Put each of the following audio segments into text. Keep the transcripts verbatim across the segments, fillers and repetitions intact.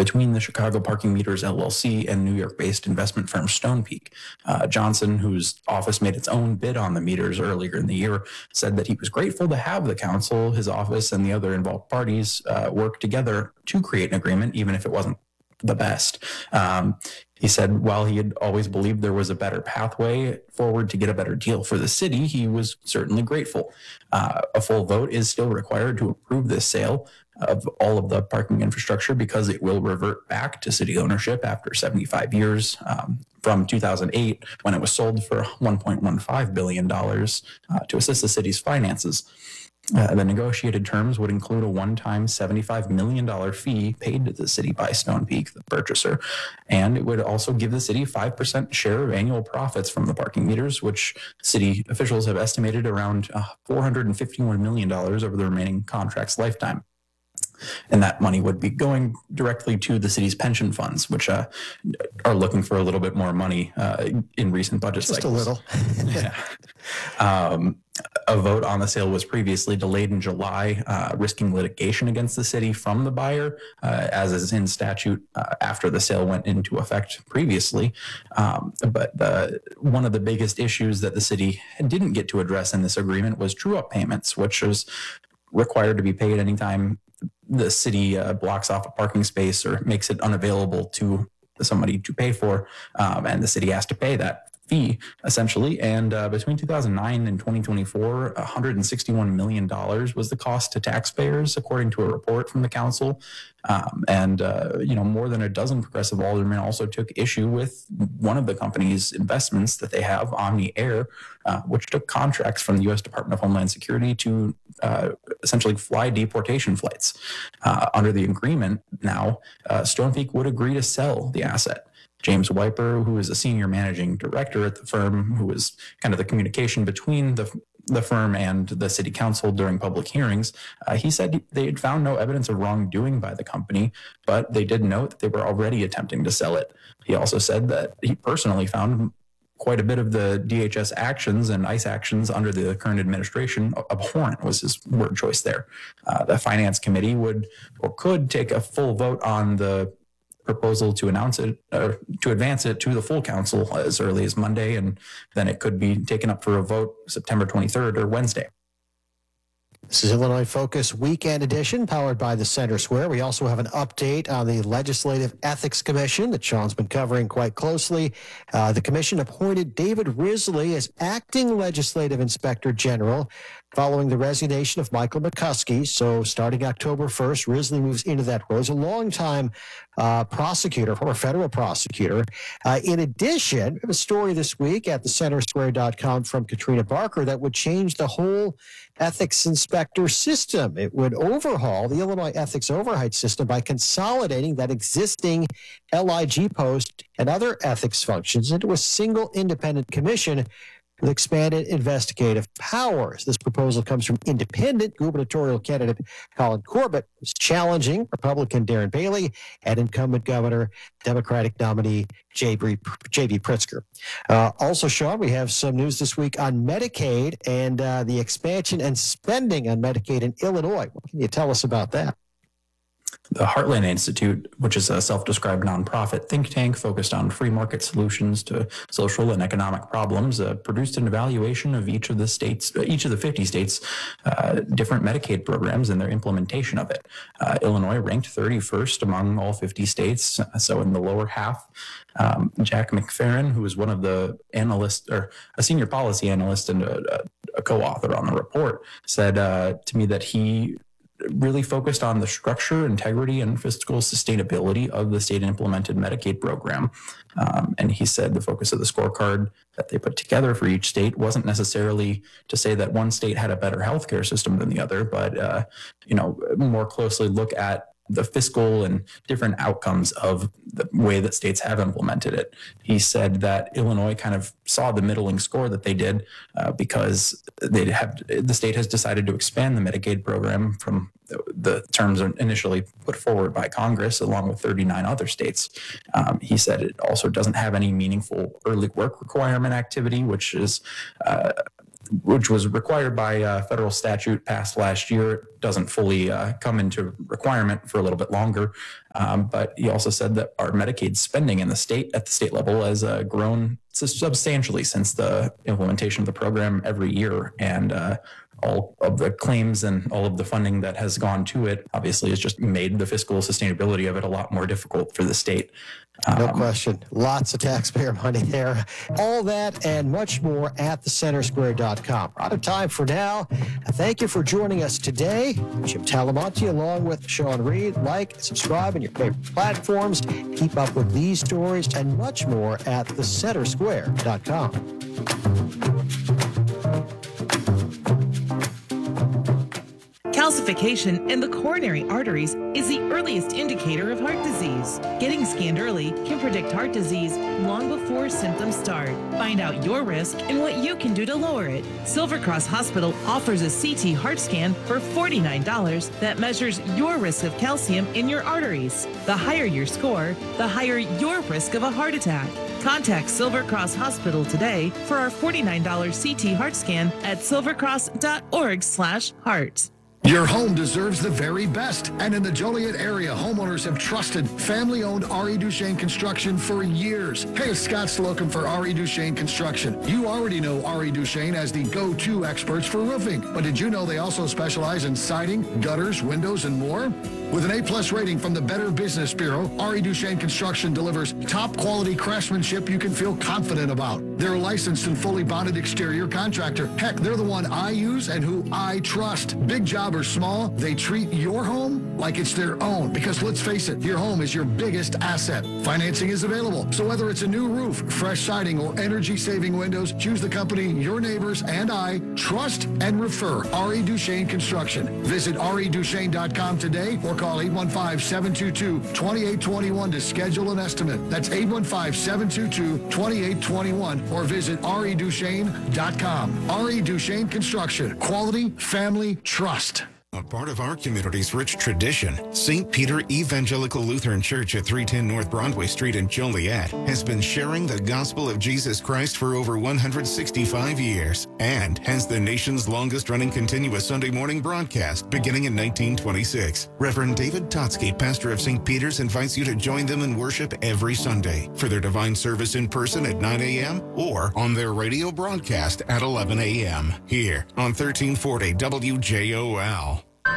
between the Chicago Parking Meters L L C and New York-based investment firm Stonepeak. Uh, Johnson, whose office made its own bid on the meters earlier in the year, said that he was grateful to have the council, his office, and the other involved parties uh, work together to create an agreement, even if it wasn't the best. Um, he said while he had always believed there was a better pathway forward to get a better deal for the city, he was certainly grateful. Uh, a full vote is still required to approve this sale of all of the parking infrastructure because it will revert back to city ownership after seventy-five years um, from two thousand eight, when it was sold for one point one five billion dollars uh, to assist the city's finances. Uh, the negotiated terms would include a one-time seventy-five million dollars fee paid to the city by Stonepeak, the purchaser, and it would also give the city five percent share of annual profits from the parking meters, which city officials have estimated around uh, four hundred fifty-one million dollars over the remaining contract's lifetime. And that money would be going directly to the city's pension funds, which uh, are looking for a little bit more money uh, in recent budget Just cycles. Just a little. yeah. Um, a vote on the sale was previously delayed in July, uh, risking litigation against the city from the buyer, uh, as is in statute uh, after the sale went into effect previously. Um, but the, one of the biggest issues that the city didn't get to address in this agreement was true-up payments, which was required to be paid anytime the city uh, blocks off a parking space or makes it unavailable to somebody to pay for, um, and the city has to pay that fee essentially. And uh, between two thousand nine and twenty twenty-four, one hundred sixty-one million dollars was the cost to taxpayers, according to a report from the council. Um, and, uh, you know, more than a dozen progressive aldermen also took issue with one of the company's investments that they have, Omni Air, uh, which took contracts from the U S Department of Homeland Security to uh, essentially fly deportation flights. Uh, under the agreement now, uh, Stonepeak would agree to sell the asset. James Wiper, who is a senior managing director at the firm, who was kind of the communication between the the firm and the city council during public hearings, uh, he said they had found no evidence of wrongdoing by the company, but they did note that they were already attempting to sell it. He also said that he personally found quite a bit of the D H S actions and ICE actions under the current administration abhorrent, was his word choice there. Uh, the finance committee would or could take a full vote on the proposal to announce it, or to advance it to the full council as early as Monday, and then it could be taken up for a vote September twenty-third or Wednesday. This is Illinois Focus Weekend Edition, powered by the Center Square. We also have an update on the Legislative Ethics Commission that Sean's been covering quite closely. Uh, the commission appointed David Risley as acting legislative inspector general following the resignation of Michael McCuskey. So starting October first, Risley moves into that role. He's a longtime uh, prosecutor, former federal prosecutor. Uh, in addition, we have a story this week at the center square dot com from Katrina Barker that would change the whole ethics inspector system. It would overhaul the Illinois ethics oversight system by consolidating that existing L I G post and other ethics functions into a single independent commission with expanded investigative powers. This proposal comes from independent gubernatorial candidate Colin Corbett, who's challenging Republican Darren Bailey and incumbent governor Democratic nominee J B Pritzker. Uh, also, Sean, we have some news this week on Medicaid and uh, the expansion and spending on Medicaid in Illinois. What can you tell us about that? The Heartland Institute, which is a self-described nonprofit think tank focused on free market solutions to social and economic problems, uh, produced an evaluation of each of the states, uh, each of the fifty states, uh, different Medicaid programs and their implementation of it. Uh, Illinois ranked thirty-first among all fifty states, so in the lower half. Um, Jack McFerrin, who is one of the analysts, or a senior policy analyst and a, a co-author on the report, said uh, to me that he really focused on the structure, integrity, and fiscal sustainability of the state-implemented Medicaid program. Um, and he said the focus of the scorecard that they put together for each state wasn't necessarily to say that one state had a better healthcare system than the other, but uh, you know, more closely look at the fiscal and different outcomes of the way that states have implemented it. He said that Illinois kind of saw the middling score that they did uh, because they have the state has decided to expand the Medicaid program from the, the terms initially put forward by Congress, along with thirty-nine other states. Um, he said it also doesn't have any meaningful early work requirement activity, which is uh, which was required by uh, federal statute passed last year. It doesn't fully uh, come into requirement for a little bit longer. Um, but he also said that our Medicaid spending in the state at the state level has uh, grown substantially since the implementation of the program every year. And uh, all of the claims and all of the funding that has gone to it obviously has just made the fiscal sustainability of it a lot more difficult for the state. No Um, question. Lots of taxpayer money there. All that and much more at the center square dot com. We're out of time for now. Thank you for joining us today. Jim Talamonte along with Sean Reed. Like, subscribe on your favorite platforms. Keep up with these stories and much more at the center square dot com. Calcification in the coronary arteries is the earliest indicator of heart disease. Getting scanned early can predict heart disease long before symptoms start. Find out your risk and what you can do to lower it. Silver Cross Hospital offers a C T heart scan for forty-nine dollars that measures your risk of calcium in your arteries. The higher your score, the higher your risk of a heart attack. Contact Silver Cross Hospital today for our forty-nine dollars C T heart scan at silvercross dot org slash heart. Your home deserves the very best. And in the Joliet area, homeowners have trusted family-owned R E. Duchesne Construction for years. Hey, it's Scott Slocum for R E. Duchesne Construction. You already know R E. Duchesne as the go-to experts for roofing. But did you know they also specialize in siding, gutters, windows, and more? With an A-plus rating from the Better Business Bureau, R E. Duchesne Construction delivers top-quality craftsmanship you can feel confident about. They're a licensed and fully bonded exterior contractor. Heck, they're the one I use and who I trust. Big job or small, they treat your home like it's their own. Because let's face it, your home is your biggest asset. Financing is available. So whether it's a new roof, fresh siding, or energy-saving windows, choose the company your neighbors and I trust and refer. R E. Duchesne Construction. Visit R E Duchesne dot com today or call eight one five, seven two two, two eight two one to schedule an estimate. That's eight one five, seven two two, two eight two one or visit R E Duchesne dot com. R E. Duchesne Construction. Quality, family, trust. A part of our community's rich tradition, Saint Peter Evangelical Lutheran Church at three ten North Broadway Street in Joliet has been sharing the gospel of Jesus Christ for over one hundred sixty-five years and has the nation's longest-running continuous Sunday morning broadcast beginning in nineteen twenty-six. Reverend David Totsky, pastor of Saint Peter's, invites you to join them in worship every Sunday for their divine service in person at nine a.m. or on their radio broadcast at eleven a.m. here on thirteen forty W J O L.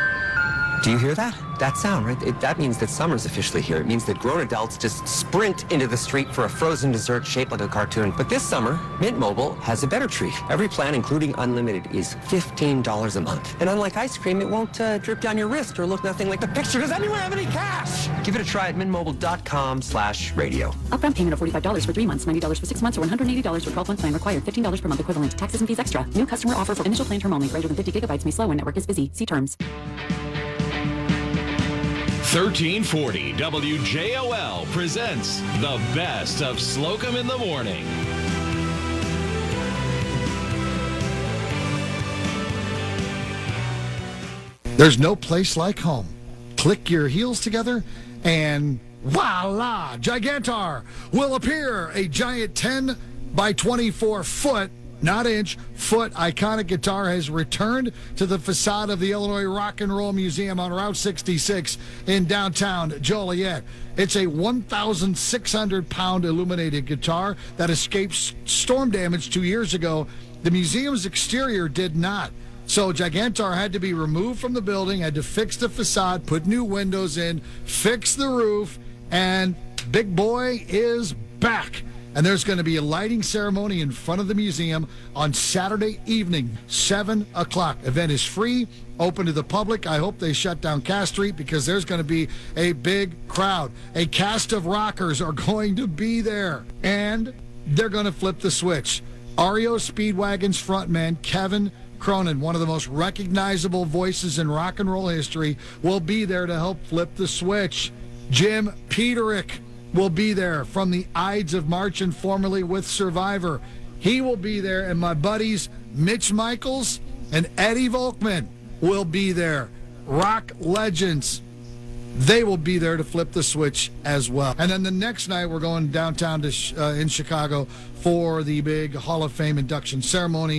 Do you hear that? That sound, right? It, that means that summer's officially here. It means that grown adults just sprint into the street for a frozen dessert shaped like a cartoon. But this summer, Mint Mobile has a better treat. Every plan, including unlimited, is fifteen dollars a month. And unlike ice cream, it won't uh, drip down your wrist or look nothing like the picture. Does anyone have any cash? Give it a try at mintmobile.com slash radio. Upfront payment of forty-five dollars for three months, ninety dollars for six months, or one hundred eighty dollars for twelve-month plan required. fifteen dollars per month equivalent. Taxes and fees extra. New customer offer for initial plan term only. Greater than fifty gigabytes may slow when network is busy. See terms. thirteen forty W J O L presents the best of Slocum in the Morning. There's no place like home. Click your heels together and voila! Gigantar will appear. A giant ten by twenty-four foot, not inch, foot iconic guitar has returned to the facade of the Illinois Rock and Roll Museum on Route sixty-six in downtown Joliet. It's a one thousand six hundred pound illuminated guitar that escaped storm damage two years ago. The museum's exterior did not. So Gigantar had to be removed from the building, had to fix the facade, put new windows in, fix the roof, and Big Boy is back. And there's going to be a lighting ceremony in front of the museum on Saturday evening, seven o'clock. Event is free, open to the public. I hope they shut down Cass Street because there's going to be a big crowd. A cast of rockers are going to be there, and they're going to flip the switch. R E O Speedwagon's frontman, Kevin Cronin, one of the most recognizable voices in rock and roll history, will be there to help flip the switch. Jim Peterick will be there from the Ides of March and formerly with Survivor. He will be there, and my buddies Mitch Michaels and Eddie Volkman will be there. Rock legends. They will be there to flip the switch as well. And then the next night, we're going downtown to uh, in Chicago for the big Hall of Fame induction ceremony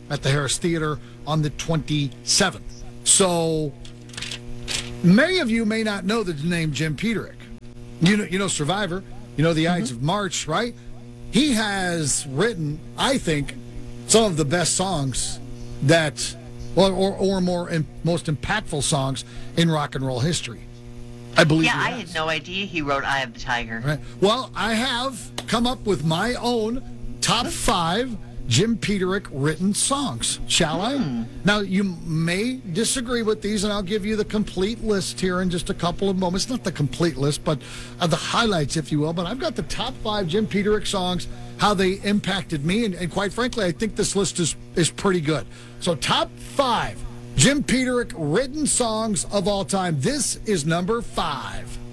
at the Harris Theater on the twenty-seventh. So many of you may not know the name Jim Peterick. You know, you know Survivor. You know the Ides mm-hmm. of March, right? He has written, I think, some of the best songs that, or or, or more in, most impactful songs in rock and roll history. I believe. Yeah, I had no idea he wrote "Eye of the Tiger." Right. Well, I have come up with my own top five Jim Peterick written songs. Shall hmm. I? Now, you may disagree with these, and I'll give you the complete list here in just a couple of moments. Not the complete list, but uh, the highlights, if you will. But I've got the top five Jim Peterick songs, how they impacted me, and, and quite frankly, I think this list is is pretty good. So, top five Jim Peterick written songs of all time. This is number five.